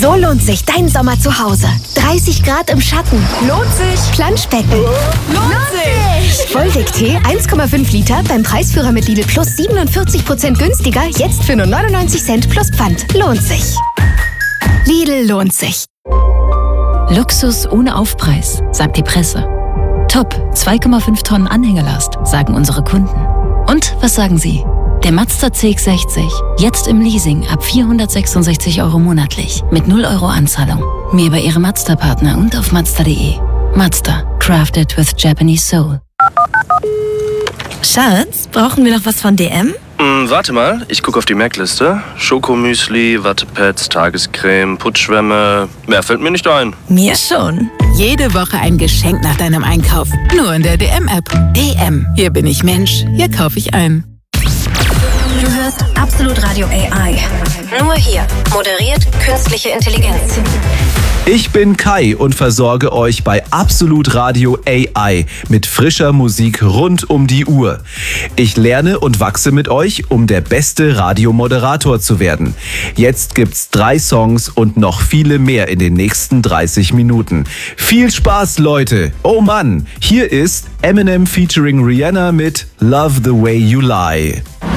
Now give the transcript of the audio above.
So lohnt sich dein Sommer zu Hause. 30 Grad im Schatten. Lohnt sich. Planschbecken. Lohnt sich. Volldeck-Tee 1,5 Liter beim Preisführer mit Lidl Plus 47% günstiger. Jetzt für nur 99 Cent plus Pfand. Lohnt sich. Lidl lohnt sich. Luxus ohne Aufpreis, sagt die Presse. Top, 2,5 Tonnen Anhängelast, sagen unsere Kunden. Und was sagen Sie? Der Mazda CX-60, jetzt im Leasing ab 466 € monatlich, mit 0 € Anzahlung. Mehr bei Ihrem Mazda-Partner und auf Mazda.de. Mazda, crafted with Japanese soul. Schatz, brauchen wir noch was von DM? Warte mal, ich gucke auf die Merkliste. Schokomüsli, Wattepads, Tagescreme, Putzschwämme. Mehr fällt mir nicht ein. Mir schon. Jede Woche ein Geschenk nach deinem Einkauf. Nur in der DM-App. DM. Hier bin ich Mensch. Hier kaufe ich ein. Du hörst Absolut Radio AI. Nur hier. Moderiert künstliche Intelligenz. Ich bin Kai und versorge euch bei Absolut Radio AI mit frischer Musik rund um die Uhr. Ich lerne und wachse mit euch, um der beste Radiomoderator zu werden. Jetzt gibt's 3 Songs und noch viele mehr in den nächsten 30 Minuten. Viel Spaß, Leute! Oh Mann, hier ist Eminem featuring Rihanna mit Love the Way You Lie.